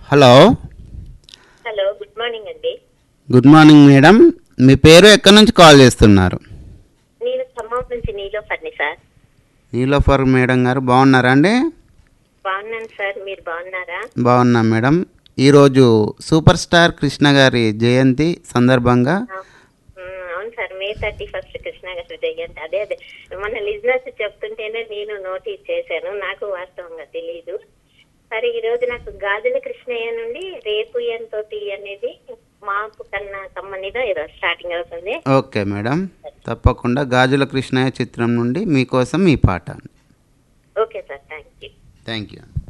Hello. Hello, good morning అండి. Good morning madam. మీ పేరు ఎక్కడి నుంచి కాల్ చేస్తున్నారు? నేను ఖమ్మం నుంచి నీలోఫర్ని సార్. నీలోఫర్ మేడం గారు బాగున్నారా అండి? బాగున్నాను సార్, మీరు బాగున్నారా? బాగున్నాం మేడం. ఈరోజు సూపర్ స్టార్ కృష్ణ గారి జయంతి సందర్భంగా అవును సార్, మే 31 కృష్ణ గారి జయంతి. అదే మన లిజినెస్ చెప్తుంటేనే నేను నోటీస్ చేశాను, నాకు వాస్తవంగా తెలీదు. సరే, ఈరోజు నాకు గాజుల కృష్ణయ్య నుండి రేపు ఎంతో అనేది మాపు కన్నా కమ్మనిదో ఏదో స్టార్టింగ్ అవుతుంది. ఓకే మేడం, తప్పకుండా గాజుల కృష్ణయ్య చిత్రం నుండి మీకోసం ఈ పాట. Okay sir, thank you. Thank you.